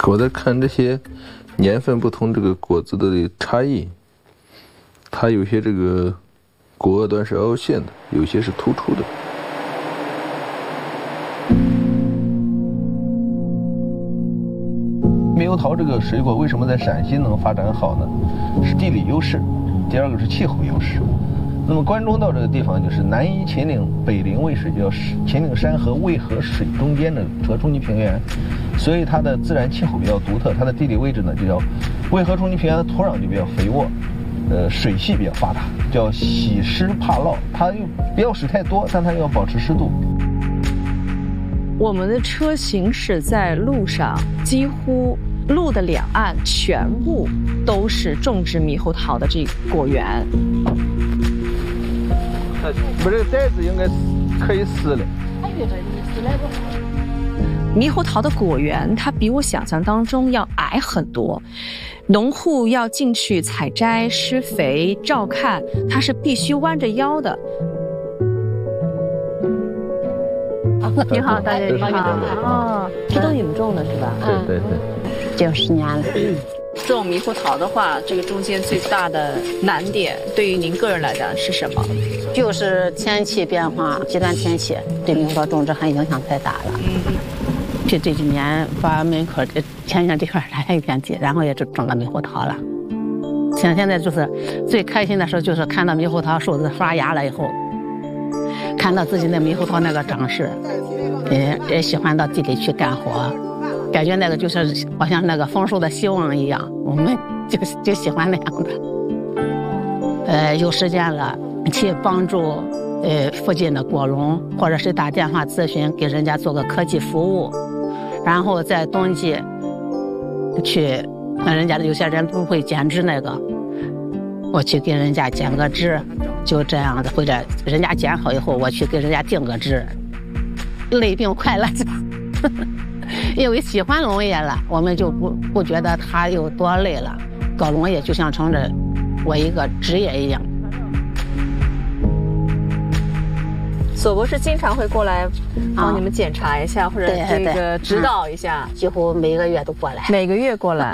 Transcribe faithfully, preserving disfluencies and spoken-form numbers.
我在看这些年份不同这个果子的差异，它有些这个果萼端是凹陷的，有些是突出的。猕猴桃这个水果为什么在陕西能发展好呢？是地理优势，第二个是气候优势。那么关中道这个地方就是南依秦岭，北临渭水，叫秦岭山和渭河水中间的河中级平原，所以它的自然气候比较独特。它的地理位置呢，就叫渭河中级平原的土壤就比较肥沃，呃，水系比较发达，叫喜湿怕涝。它又不要水太多，但它又要保持湿度。 我们的车行驶在路上，几乎路的两岸全部都是种植猕猴桃的这果园。 不，这个袋子应该可以撕了。 猕猴桃的果园，它比我想象当中要矮很多，农户要进去采摘、施肥、照看，它是必须弯着腰的。你好，大姐，你好。哦，这都你们种的是吧？ 对对对， 九十年了。 种猕猴桃的话，这个中间最大的难点，对于您个人来讲是什么？ 就是天气变化，极端天气对猕猴桃种植还影响太大了。嗯，就这几年把门口的前院这块来一片地，然后也就种了猕猴桃了。像现在就是最开心的时候，就是看到猕猴桃树子发芽了以后，看到自己的猕猴桃那个长势，也也喜欢到地里去干活。感觉那个就是好像那个丰收的希望一样，我们就就喜欢那样的。呃，有时间了去帮助呃附近的果农，或者是打电话咨询，给人家做个科技服务，然后在冬季去，人家有些人不会剪枝那个，我去给人家剪个枝，就这样的，或者人家剪好以后，我去给人家定个枝，累并快乐着。因为喜欢农业了，我们就不不觉得它有多累了，搞农业就像成着我一个职业一样。 索博士经常会过来帮你们检查一下， 啊、 或者这个指导一下， 几乎每个月都过来， 每个月过来。